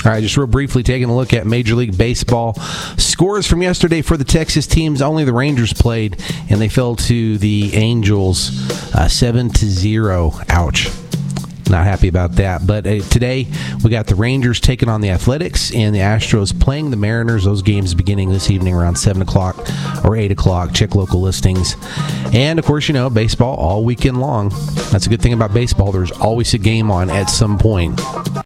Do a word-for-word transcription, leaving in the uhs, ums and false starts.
All right, just real briefly taking a look at Major League Baseball scores from yesterday for the Texas teams. Only the Rangers played, and they fell to the Angels uh, seven to zero. Ouch. Not happy about that. But uh, today, we got the Rangers taking on the Athletics and the Astros playing the Mariners. Those games beginning this evening around seven o'clock or eight o'clock. Check local listings. And, of course, you know, baseball all weekend long. That's a good thing about baseball. There's always a game on at some point.